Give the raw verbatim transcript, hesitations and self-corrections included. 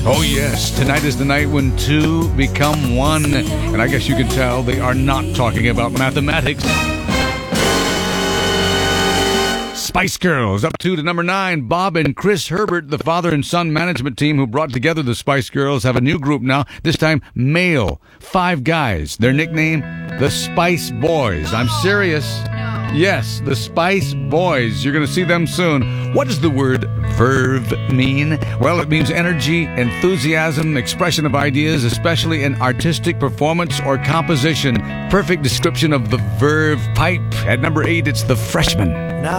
Oh, yes. Tonight is the night when two become one. And I guess you can tell they are not talking about mathematics. Spice Girls up two to number nine. Bob and Chris Herbert, the father and son management team who brought together the Spice Girls, have a new group now, this time male. Five guys. Their nickname, the Spice Boys. I'm serious. Yes, the Spice Boys. You're going to see them soon. What does the word verve mean? Well, it means energy, enthusiasm, expression of ideas, especially in artistic performance or composition. Perfect description of the verve pipe. At number eight, it's the Freshman.